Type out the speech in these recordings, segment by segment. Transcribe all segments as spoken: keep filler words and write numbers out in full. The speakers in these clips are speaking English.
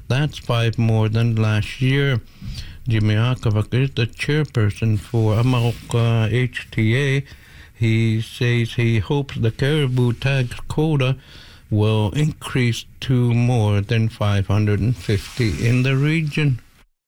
That's five more than last year. Jimmy Akavak is the chairperson for Amalka H T A. He says he hopes the caribou tax quota will increase to more than five hundred fifty in the region.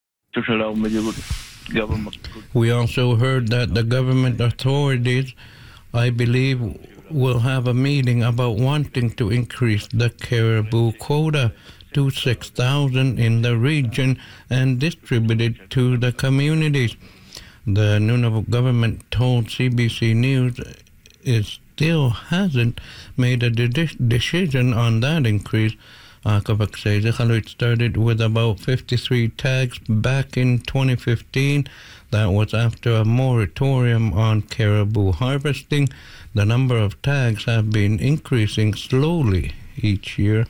We also heard that the government authorities, I believe, will have a meeting about wanting to increase the caribou quota to six thousand in the region and distribute it to the communities. The Nunavut government told C B C News it still hasn't made a de- decision on that increase. Akavak says it started with about fifty-three tags back in twenty fifteen. That was after a moratorium on caribou harvesting. The number of tags have been increasing slowly each year.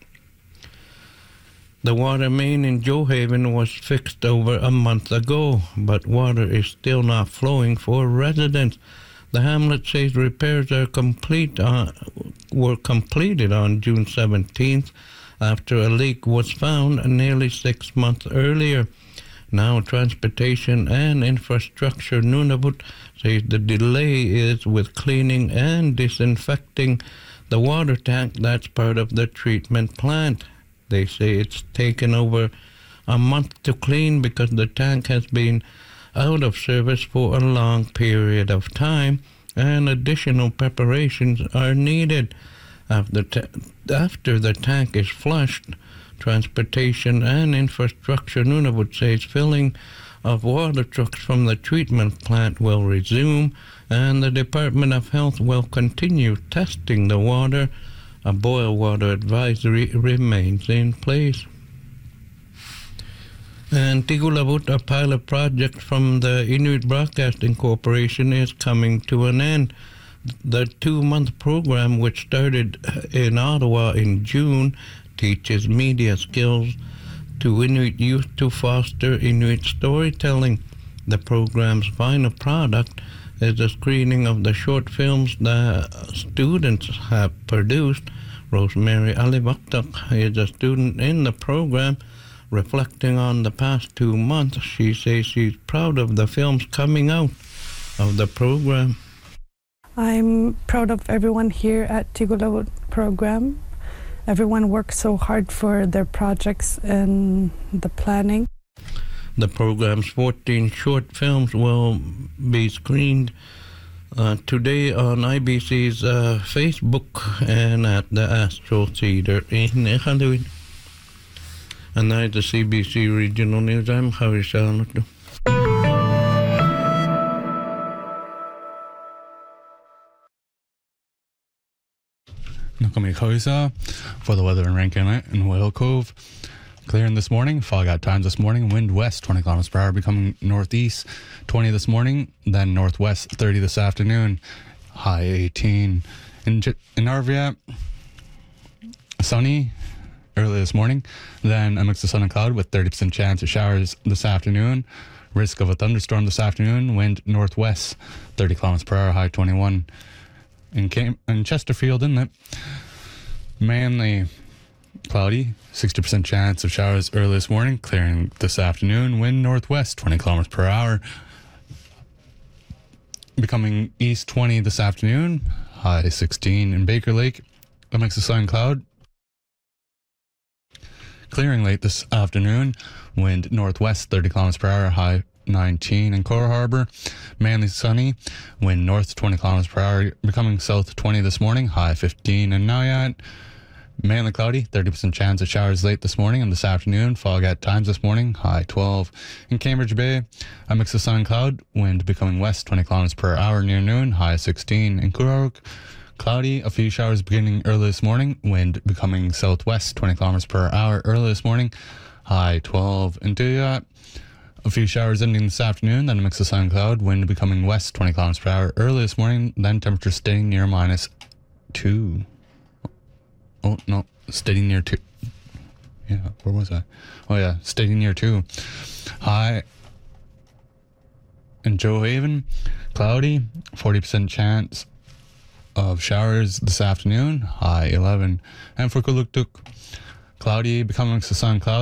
The water main in Johaven was fixed over a month ago, but water is still not flowing for residents. The hamlet says repairs are complete uh, were completed on June seventeenth after a leak was found nearly six months earlier. Now Transportation and Infrastructure Nunavut says the delay is with cleaning and disinfecting the water tank that's part of the treatment plant. They say it's taken over a month to clean because the tank has been out of service for a long period of time and additional preparations are needed. After, ta- after the tank is flushed, Transportation and Infrastructure Nunavut says filling of water trucks from the treatment plant will resume and the Department of Health will continue testing the water. A boil water advisory remains in place. And Tigulavut, a pilot project from the Inuit Broadcasting Corporation, is coming to an end. The two-month program, which started in Ottawa in June, teaches media skills to Inuit youth to foster Inuit storytelling. The program's final product is a screening of the short films the students have produced. Rosemary Alivaktak is a student in the program. Reflecting on the past two months, she says she's proud of the films coming out of the program. I'm proud of everyone here at Tigulavut program. Everyone works so hard for their projects and the planning. The program's fourteen short films will be screened uh, today on I B C's uh, Facebook and at the Astro Theatre in Iqaluit. And now the C B C Regional News. I'm Harry Charlotte. Nakami Koisa for the weather in Rankin Inlet and Whale Cove. Clearing this morning, fog at times this morning, wind west twenty kilometers per hour, becoming northeast twenty this morning, then northwest thirty this afternoon, high eighteen. In, in Arvia, sunny early this morning, then a mix of sun and cloud with thirty percent chance of showers this afternoon, risk of a thunderstorm this afternoon, wind northwest thirty kilometers per hour, high twenty-one. In, Cam- in Chesterfield Inlet, mainly cloudy, sixty percent chance of showers early this morning, clearing this afternoon, wind northwest twenty kilometers per hour, becoming east twenty this afternoon, high sixteen. In Baker Lake, a mix of sun and cloud, clearing late this afternoon, wind northwest thirty kilometers per hour, high nineteen. In Coral Harbour, mainly sunny, wind north twenty kilometers per hour, becoming south twenty this morning, high fifteen. In Nauyat, mainly cloudy, thirty percent chance of showers late this morning and this afternoon, fog at times this morning, high twelve. In Cambridge Bay, a mix of sun and cloud, wind becoming west twenty kilometers per hour near noon, high sixteen. In Coorog, cloudy, a few showers beginning early this morning, wind becoming southwest twenty kilometers per hour early this morning, high twelve. In Duyat, a few showers ending this afternoon, then a mix of sun and cloud, wind becoming west twenty kilometers per hour early this morning, then temperature staying near minus two. Oh, no, staying near two. Yeah, where was I? Oh, yeah, staying near two. High in Johaven, cloudy, forty percent chance of showers this afternoon, high eleven. And for Kuluktuk, cloudy, becoming mix of sun and cloud.